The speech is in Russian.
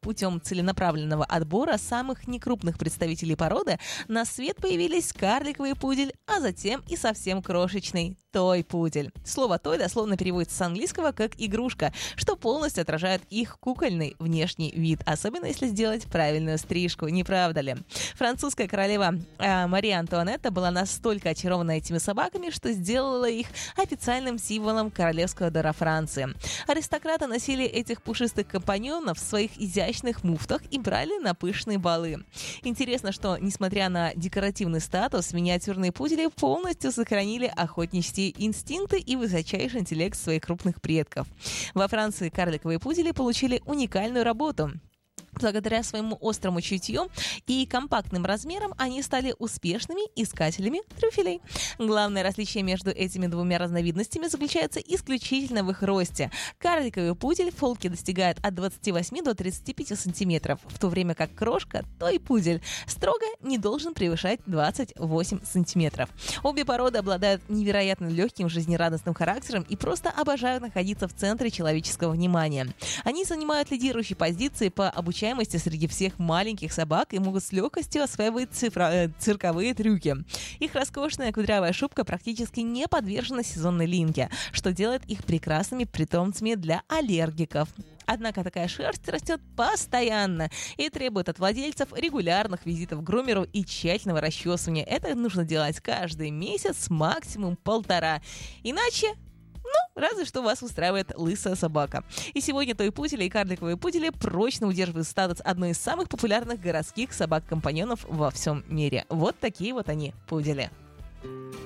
путем целенаправленного отбора самых некрупных представителей породы на свет появились карликовый пудель, а затем и совсем крошечный той-пудель. Слово «той» дословно переводится с английского как «игрушка», что полностью отражает их кукольный внешний вид, особенно если сделать правильную стрижку, не правда ли? Французская королева Мария Антуанетта была настолько очарована этими собаками, что сделала их официальным символом королевского двора Франции. Аристократы носили этих пушистых компаньонов в своих изящных муфтах и брали на пышные балы. Интересно, что, несмотря на декоративный статус, миниатюрные пудели полностью сохранили охотничьи инстинкты и высочайший интеллект своих крупных предков. Во Франции карликовые пудели получили уникальную работу. Благодаря своему острому чутью и компактным размерам они стали успешными искателями трюфелей. Главное различие между этими двумя разновидностями заключается исключительно в их росте. Карликовый пудель фолки достигает от 28 до 35 сантиметров, в то время как крошка, той-пудель, строго не должен превышать 28 сантиметров. Обе породы обладают невероятно легким жизнерадостным характером и просто обожают находиться в центре человеческого внимания. Они занимают лидирующие позиции по обучаемости среди всех маленьких собак и могут с легкостью осваивать цирковые трюки. Их роскошная кудрявая шубка практически не подвержена сезонной линьке, что делает их прекрасными питомцами для аллергиков. Однако такая шерсть растет постоянно и требует от владельцев регулярных визитов к грумеру и тщательного расчесывания. Это нужно делать каждый месяц, максимум 1,5. Иначе разве что вас устраивает лысая собака. И сегодня той-пудели и карликовые пудели прочно удерживают статус одной из самых популярных городских собак-компаньонов во всем мире. Вот такие вот они, пудели.